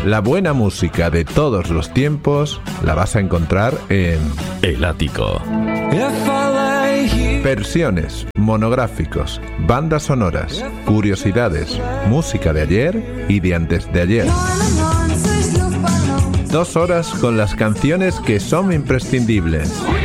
La buena música de todos los tiempos la vas a encontrar en El Ático. Versiones, monográficos, bandas sonoras, curiosidades, música de ayer y de antes de ayer. 2 horas con las canciones que son imprescindibles.